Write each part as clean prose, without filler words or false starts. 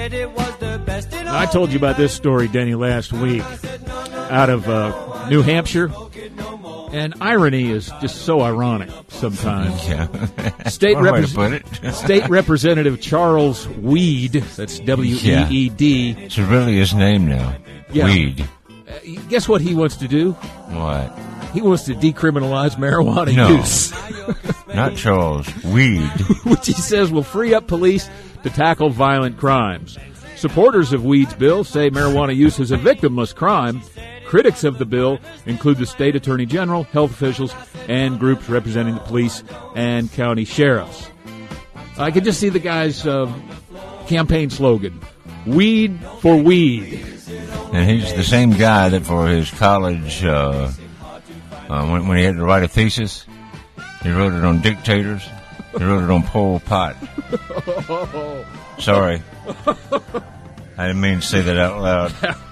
I told you about this story, Denny, last week out of New Hampshire. And irony is just so ironic sometimes. Yeah. State State Representative Charles Weed, that's W-E-E-D. It's really his name now. Yeah. Weed. Guess what he wants to do? What? He wants to decriminalize marijuana use. Not Charles. Weed. Which he says will free up police to tackle violent crimes. Supporters of Weed's bill say marijuana use is a victimless crime. Critics of the bill include the state attorney general, health officials, and groups representing the police and county sheriffs. I could just see the guy's campaign slogan, Weed for Weed. And he's the same guy that for his college, when he had to write a thesis, he wrote it on dictators. He wrote it on Pol Pot. Sorry. I didn't mean to say that out loud.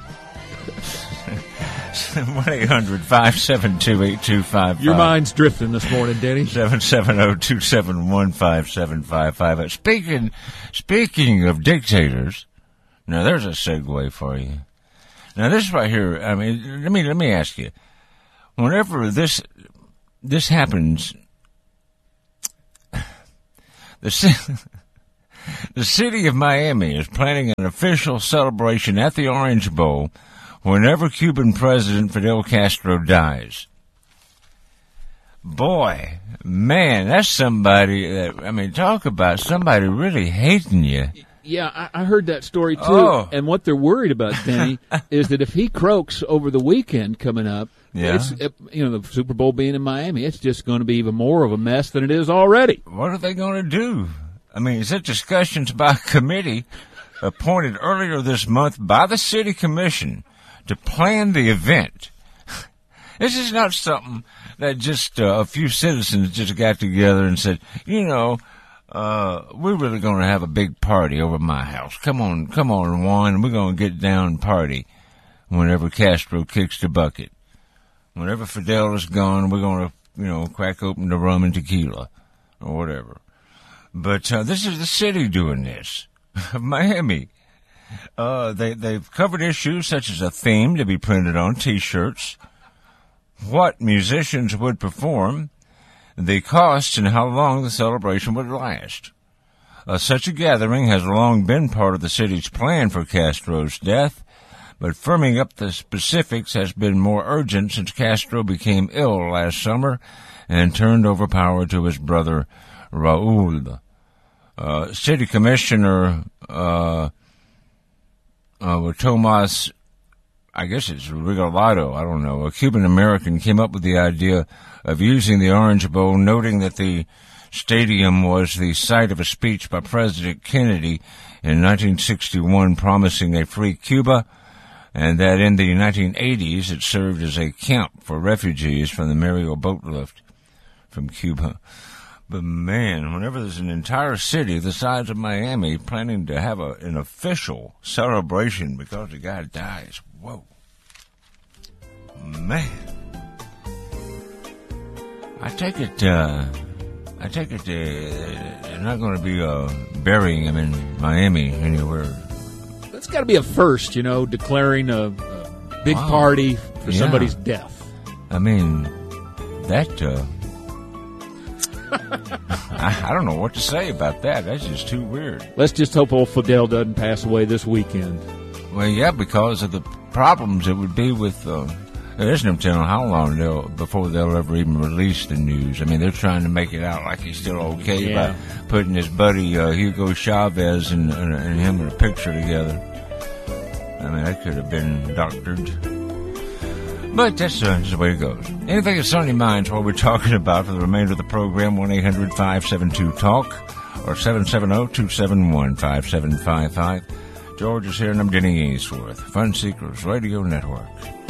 1-800-572-8255. Your mind's drifting this morning, Denny. 770-271-5755. Speaking of dictators, now there's a segue for you. Now this right here, I mean, let me ask you. Whenever this happens, the city of Miami is planning an official celebration at the Orange Bowl whenever Cuban President Fidel Castro dies. Boy, man, that's somebody that, I mean, talk about somebody really hating you. Yeah, I heard that story too. Oh. And what they're worried about, Denny, is that if he croaks over the weekend coming up, it's, the Super Bowl being in Miami, it's just going to be even more of a mess than it is already. What are they going to do? I mean, it's discussions by a committee appointed earlier this month by the city commission to plan the event. This is not something that just a few citizens just got together and said, we're really going to have a big party over at my house. Come on, Juan, we're going to get down and party whenever Castro kicks the bucket. Whenever Fidel is gone, we're going to, crack open the rum and tequila or whatever. But this is the city doing this, Miami. They've covered issues such as a theme to be printed on T-shirts, what musicians would perform, the cost, and how long the celebration would last. Such a gathering has long been part of the city's plan for Castro's death, but firming up the specifics has been more urgent since Castro became ill last summer and turned over power to his brother, Raul. City Commissioner Tomas, I guess it's Regalado, I don't know, a Cuban-American, came up with the idea of using the Orange Bowl, noting that the stadium was the site of a speech by President Kennedy in 1961 promising a free Cuba, and that in the 1980s it served as a camp for refugees from the Mario boat lift from Cuba. But man, whenever there's an entire city the size of Miami planning to have an official celebration because the guy dies, whoa. Man. I take it they're not going to be burying him in Miami anywhere. That's got to be a first, declaring a big party for somebody's death. I mean, that, I don't know what to say about that. That's just too weird. Let's just hope old Fidel doesn't pass away this weekend. Well, yeah, because of the problems it would be with, there isn't no telling how long before they'll ever even release the news. I mean, they're trying to make it out like he's still okay by putting his buddy Hugo Chavez and him in a picture together. I mean, that could have been doctored. But that's just the way it goes. Anything that's on your minds while we're talking about for the remainder of the program, 1-800-572-TALK or 770-271-5755. George is here and I'm Denny Ainsworth, Fun Seekers Radio Network.